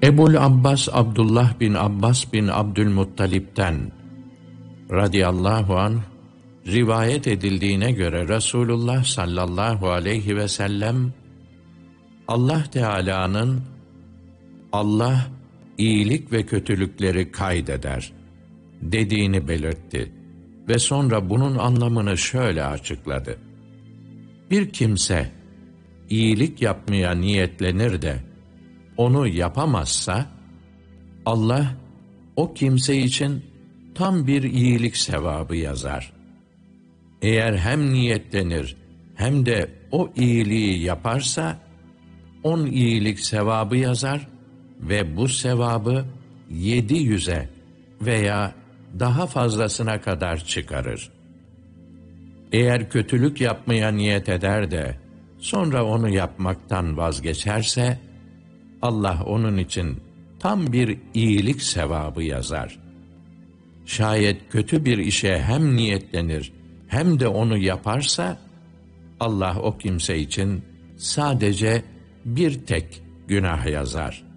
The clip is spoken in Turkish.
Ebul Abbas Abdullah bin Abbas bin Abdülmuttalip'ten radıyallahu anh rivayet edildiğine göre Resulullah sallallahu aleyhi ve sellem Allah Teala'nın Allah iyilik ve kötülükleri kaydeder dediğini belirtti ve sonra bunun anlamını şöyle açıkladı. Bir kimse iyilik yapmaya niyetlenir de onu yapamazsa, Allah o kimse için tam bir iyilik sevabı yazar. Eğer hem niyetlenir hem de o iyiliği yaparsa, 10 iyilik sevabı yazar ve bu sevabı 700'e veya daha fazlasına kadar çıkarır. Eğer kötülük yapmaya niyet eder de sonra onu yapmaktan vazgeçerse, Allah onun için tam bir iyilik sevabı yazar. Şayet kötü bir işe hem niyetlenir hem de onu yaparsa, Allah o kimse için sadece bir tek günah yazar.